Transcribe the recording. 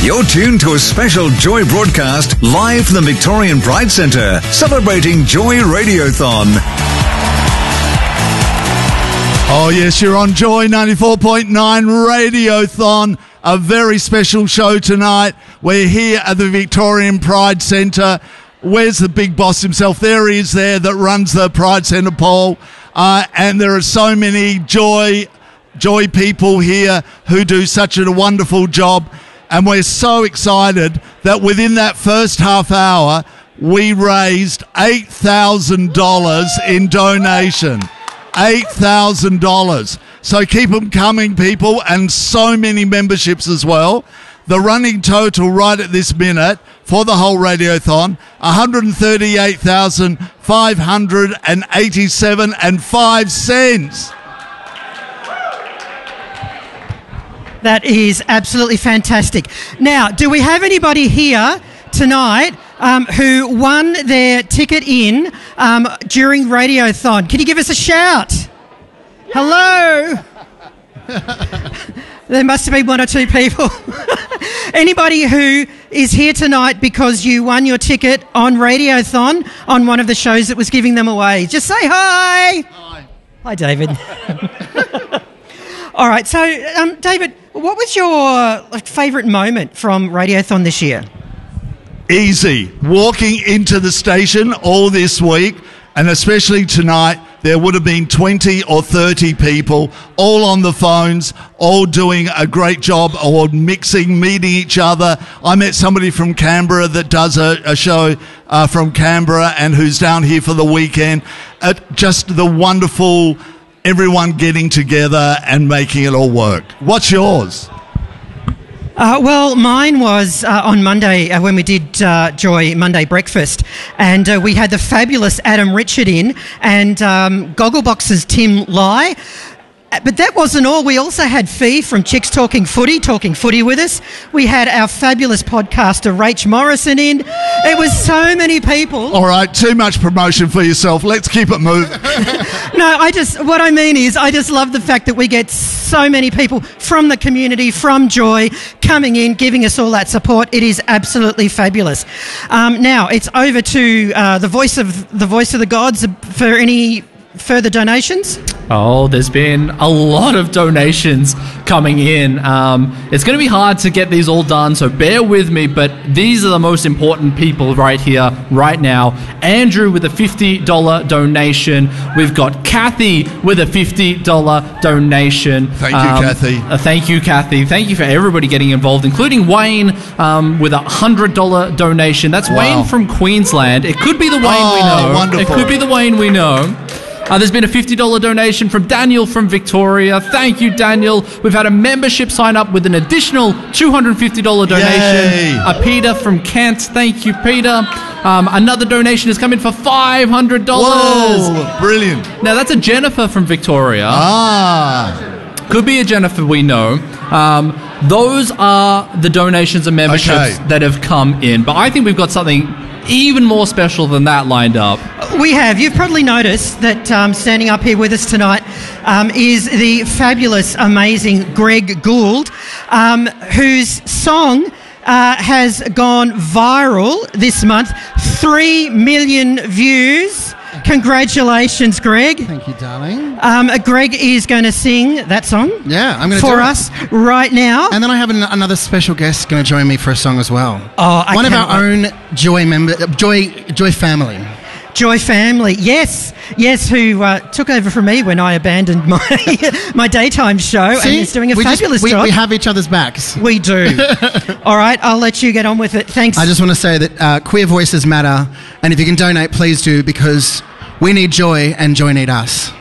You're tuned to a special Joy broadcast live from the Victorian Pride Centre, celebrating Joy Radiothon. Oh yes, you're on Joy 94.9 Radiothon. A very special show tonight. We're here at the Victorian Pride Centre. Where's the big boss himself? There he is there that runs the Pride Centre, Paul. And there are so many Joy people here who do such a wonderful job. And we're so excited that within that first half hour, we raised $8,000 in donation. $8,000. So keep them coming, people, and so many memberships as well. The running total right at this minute for the whole Radiothon, $138,587.05. That is absolutely fantastic. Now, do we have anybody here tonight who won their ticket in during Radiothon? Can you give us a shout? Hello? There must have been one or two people. Anybody who is here tonight because you won your ticket on Radiothon on one of the shows that was giving them away? Just say hi. Hi. Hi, David. All right, so David, what was your favourite moment from Radiothon this year? Easy. Walking into the station all this week, and especially tonight, there would have been 20 or 30 people all on the phones, all doing a great job, all mixing, meeting each other. I met somebody from Canberra that does a show from Canberra and who's down here for the weekend. Just the wonderful, everyone getting together and making it all work. What's yours? Well, mine was on Monday when we did Joy Monday Breakfast, and we had the fabulous Adam Richard in and Gogglebox's Tim Lai. But that wasn't all. We also had Fee from Chicks Talking Footy with us. We had our fabulous podcaster Rach Morrison in. It was so many people. All right, too much promotion for yourself. Let's keep it moving. No, I just love the fact that we get so many people from the community, from Joy, coming in, giving us all that support. It is absolutely fabulous. Now it's over to the voice of the gods for any further donations. Oh, there's been a lot of donations coming in. It's going to be hard to get these all done, so bear with me, but these are the most important people right here, right now. Andrew with a $50 donation. We've got Kathy with a $50 donation. Thank you, Kathy. Thank you, Kathy. Thank you for everybody getting involved, including Wayne with a $100 donation. That's wow. Wayne from Queensland. It could be the Wayne we know. Wonderful. It could be the Wayne we know. There's been a $50 donation from Daniel from Victoria. Thank you, Daniel. We've had a membership sign up with an additional $250 donation. Peter from Kent. Thank you, Peter. Another donation has come in for $500. Whoa, brilliant. Now, that's a Jennifer from Victoria. Could be a Jennifer we know. Those are the donations and memberships that have come in. But I think we've got something even more special than that lined up. We have. You've probably noticed that standing up here with us tonight is the fabulous, amazing Greg Gould, whose song has gone viral this month. 3 million views. Congratulations, Greg. Thank you, darling. Greg is going to sing that song I'm going to for us right now. And then I have another special guest going to join me for a song as well. One of our own Joy family. Joy family, yes, who took over from me when I abandoned my daytime show. And is doing a fabulous job. We have each other's backs. We do. All right, I'll let you get on with it. Thanks. I just want to say that queer voices matter, and if you can donate, please do, because we need Joy and Joy need us.